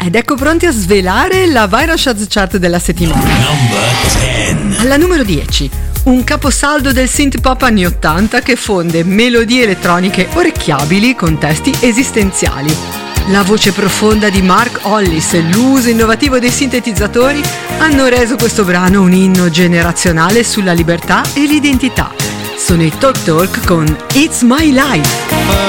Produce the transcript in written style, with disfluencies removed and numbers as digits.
Ed ecco pronti a svelare la Viral Shots Chart della settimana. Number 10. Alla numero 10, un caposaldo del synth pop anni 80 che fonde melodie elettroniche orecchiabili con testi esistenziali. La voce profonda di Mark Hollis e l'uso innovativo dei sintetizzatori hanno reso questo brano un inno generazionale sulla libertà e l'identità. Sono i Talk Talk con It's My Life.